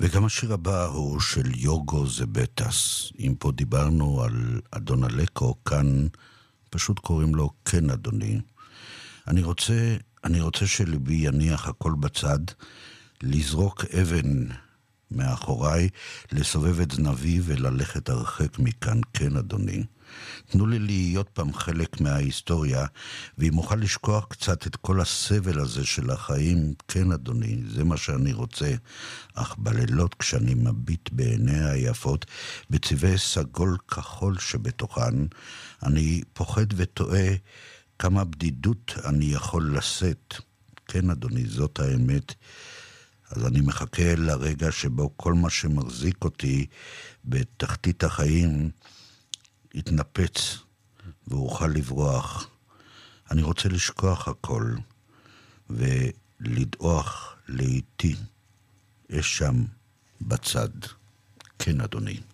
וגם השיר הבא הוא של יוגו זבטס. אם פה דיברנו על אדון אלקו, כאן פשוט קוראים לו כן אדוני. אני רוצה שליבי יניח הכל בצד, לזרוק אבן מאחוריי, לסובב את זנבי וללכת הרחק מכאן, כן אדוני. תנו לי להיות פעם חלק מההיסטוריה, ואם אוכל לשכוח קצת את כל הסבל הזה של החיים, כן אדוני, זה מה שאני רוצה. אך בלילות כשאני מביט בעיניה היפות, בצבעי סגול כחול שבתוכן, אני פוחד וטועה כמה בדידות אני יכול לשאת. כן אדוני, זאת האמת. אז אני מחכה לרגע שבו כל מה שמחזיק אותי בתחתית החיים יתנפץ ואוכל לברוח. אני רוצה לשכוח הכל ולדעוך לאיתי אש שם בצד. כן אדוני.